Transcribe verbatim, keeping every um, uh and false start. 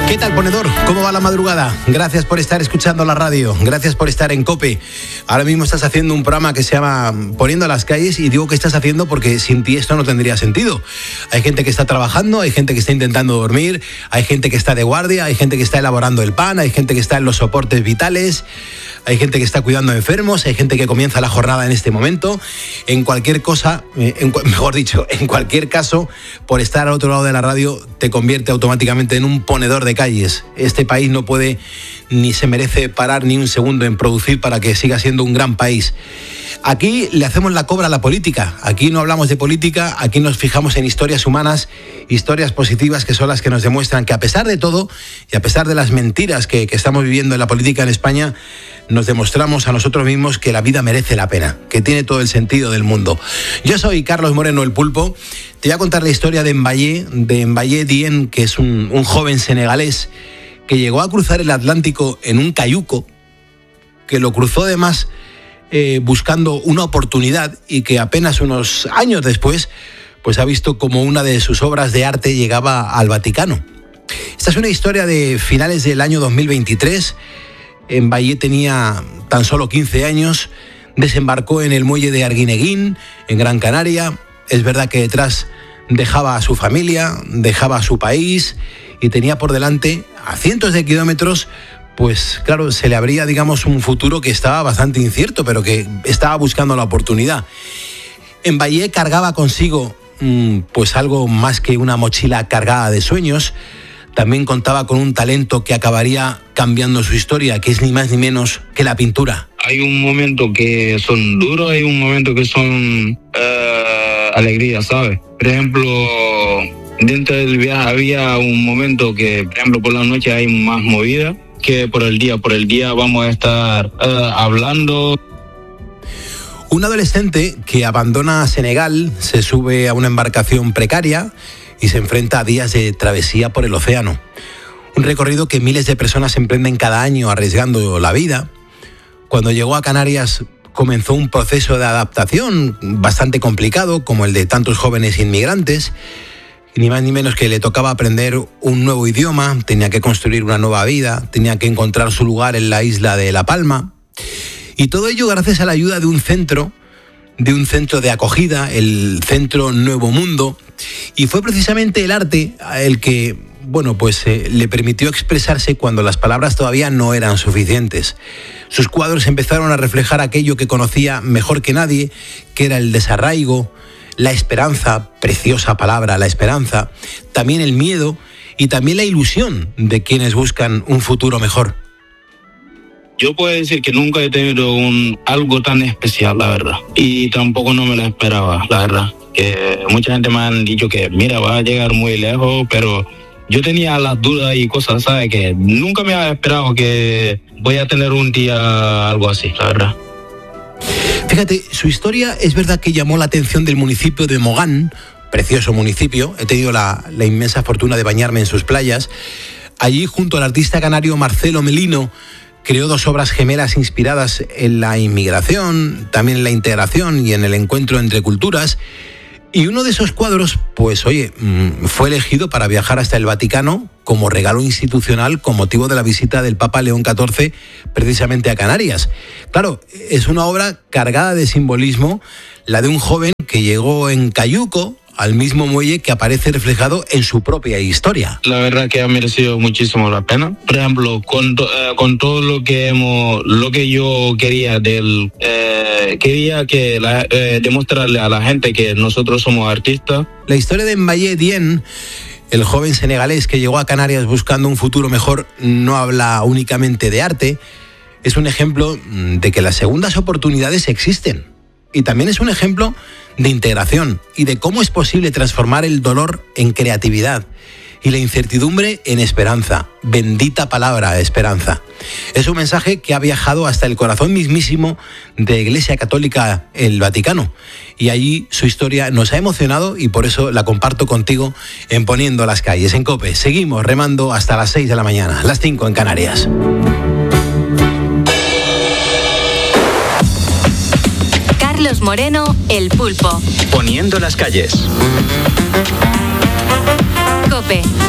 ¿Qué tal, ponedor? ¿Cómo va la madrugada? Gracias por estar escuchando la radio, gracias por estar en COPE. Ahora mismo estás haciendo un programa que se llama Poniendo las calles, y digo que estás haciendo porque sin ti esto no tendría sentido. Hay gente que está trabajando, hay gente que está intentando dormir, hay gente que está de guardia, hay gente que está elaborando el pan, hay gente que está en los soportes vitales, hay gente que está cuidando a enfermos, hay gente que comienza la jornada en este momento. En cualquier cosa, en, mejor dicho, en cualquier caso, por estar al otro lado de la radio te convierte automáticamente en un ponedor de calles. Este país no puede ni se merece parar ni un segundo en producir para que siga siendo un gran país. Aquí le hacemos la cobra a la política. Aquí no hablamos de política, aquí nos fijamos en historias humanas, historias positivas que son las que nos demuestran que a pesar de todo y a pesar de las mentiras que, que estamos viviendo en la política en España, nos demostramos a nosotros mismos que la vida merece la pena, que tiene todo el sentido del mundo. Yo soy Carlos Moreno, el Pulpo. Te voy a contar la historia de Mbaye, de Mbaye Diène, que es un, un joven senegalés que llegó a cruzar el Atlántico en un cayuco, que lo cruzó además eh, buscando una oportunidad, y que apenas unos años después pues ha visto como una de sus obras de arte llegaba al Vaticano. Esta es una historia de finales del año dos mil veintitrés. Mbaye tenía tan solo quince años, desembarcó en el muelle de Arguineguín, en Gran Canaria. Es verdad que detrás dejaba a su familia, dejaba a su país, y tenía por delante, a cientos de kilómetros, pues claro, se le abría, digamos, un futuro que estaba bastante incierto, pero que estaba buscando la oportunidad. Mbaye cargaba consigo pues algo más que una mochila cargada de sueños. También contaba con un talento que acabaría cambiando su historia, que es ni más ni menos que la pintura. Hay un momento que son duros, hay un momento que son uh, alegrías, ¿sabes? Por ejemplo, dentro del viaje había un momento que, por ejemplo, por la noche hay más movida que por el día. Por el día vamos a estar uh, hablando. Un adolescente que abandona Senegal, se sube a una embarcación precaria y se enfrenta a días de travesía por el océano. Un recorrido que miles de personas emprenden cada año arriesgando la vida. Cuando llegó a Canarias comenzó un proceso de adaptación bastante complicado, como el de tantos jóvenes inmigrantes. Ni más ni menos que le tocaba aprender un nuevo idioma, tenía que construir una nueva vida, tenía que encontrar su lugar en la isla de La Palma. Y todo ello gracias a la ayuda de un centro, de un centro de acogida, el Centro Nuevo Mundo. Y fue precisamente el arte el que, bueno, pues eh, le permitió expresarse cuando las palabras todavía no eran suficientes. Sus cuadros empezaron a reflejar aquello que conocía mejor que nadie, que era el desarraigo, la esperanza, preciosa palabra, la esperanza, también el miedo y también la ilusión de quienes buscan un futuro mejor. Yo puedo decir que nunca he tenido un, algo tan especial, la verdad. Y tampoco no me lo esperaba, la verdad. Que mucha gente me han dicho que, mira, vas a llegar muy lejos, pero yo tenía las dudas y cosas, ¿sabes? Que nunca me había esperado que voy a tener un día algo así, la verdad. Fíjate, su historia es verdad que llamó la atención del municipio de Mogán, precioso municipio. He tenido la, la inmensa fortuna de bañarme en sus playas. Allí, junto al artista canario Marcelo Melino, creó dos obras gemelas inspiradas en la inmigración, también en la integración y en el encuentro entre culturas. Y uno de esos cuadros, pues oye, fue elegido para viajar hasta el Vaticano como regalo institucional con motivo de la visita del Papa León catorce precisamente a Canarias. Claro, es una obra cargada de simbolismo, la de un joven que llegó en cayuco al mismo muelle que aparece reflejado en su propia historia. La verdad que ha merecido muchísimo la pena. Por ejemplo, con, to, eh, con todo lo que hemos, lo que yo quería del, eh, quería que la, eh, demostrarle a la gente que nosotros somos artistas. La historia de Mbaye Diène, el joven senegalés que llegó a Canarias buscando un futuro mejor, no habla únicamente de arte. Es un ejemplo de que las segundas oportunidades existen. Y también es un ejemplo de integración y de cómo es posible transformar el dolor en creatividad y la incertidumbre en esperanza. Bendita palabra, esperanza. Es un mensaje que ha viajado hasta el corazón mismísimo de la Iglesia Católica, el Vaticano. Y allí su historia nos ha emocionado y por eso la comparto contigo en Poniendo las calles en COPE. Seguimos remando hasta las seis de la mañana, las cinco en Canarias. Carlos Moreno, el Pulpo. Poniendo las calles. COPE.